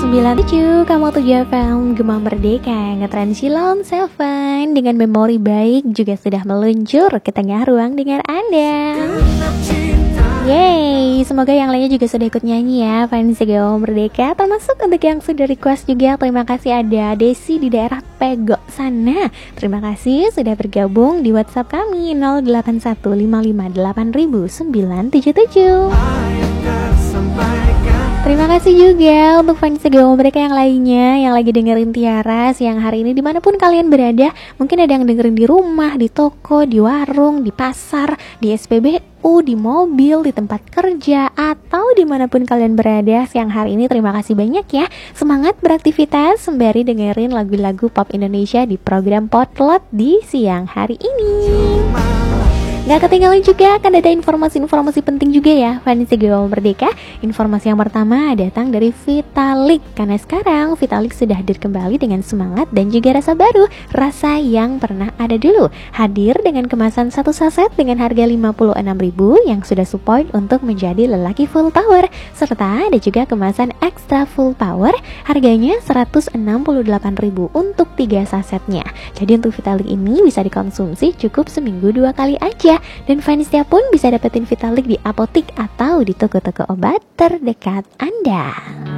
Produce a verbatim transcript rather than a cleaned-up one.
sembilan tujuh Kamu tujuh F M Gema Merdeka Ngetren Silon Seven dengan memori baik juga sudah meluncur ke tengah ruang dengar Anda. Yeay, semoga yang lainnya juga sudah ikut nyanyi ya fans Gema Merdeka. Termasuk untuk yang sudah request juga. Terima kasih ada Desi di daerah Pego sana. Terima kasih sudah bergabung di WhatsApp kami nol delapan satu lima lima delapan sembilan tujuh tujuh. Terima kasih juga untuk fans Gema Merdeka yang lainnya yang lagi dengerin Tiara siang hari ini dimanapun kalian berada. Mungkin ada yang dengerin di rumah, di toko, di warung, di pasar, di S P B U, di mobil, di tempat kerja, atau dimanapun kalian berada siang hari ini. Terima kasih banyak ya. Semangat beraktivitas sembari dengerin lagu-lagu pop Indonesia di program Potlot di siang hari ini. Gak ketinggalan juga akan ada informasi-informasi penting juga ya fans Gema Merdeka. Informasi yang pertama datang dari Vitalik. Karena sekarang Vitalik sudah hadir kembali dengan semangat dan juga rasa baru. Rasa yang pernah ada dulu. Hadir dengan kemasan satu saset dengan harga lima puluh enam ribu yang sudah support untuk menjadi lelaki full power. Serta ada juga kemasan extra full power harganya seratus enam puluh delapan ribu untuk tiga sasetnya. Jadi untuk Vitalik ini bisa dikonsumsi cukup seminggu dua kali aja. Dan fansnya pun bisa dapetin Vitalik di apotik atau di toko-toko obat terdekat Anda.